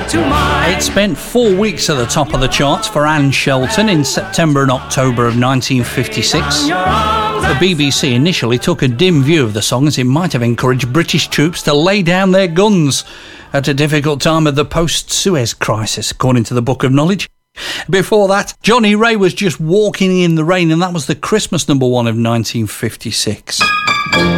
It spent 4 weeks at the top of the charts for Anne Shelton in September and October of 1956. The BBC initially took a dim view of the song, as it might have encouraged British troops to lay down their guns at a difficult time of the post-Suez crisis, according to the Book of Knowledge. Before that, Johnny Ray was just walking in the rain, and that was the Christmas number one of 1956.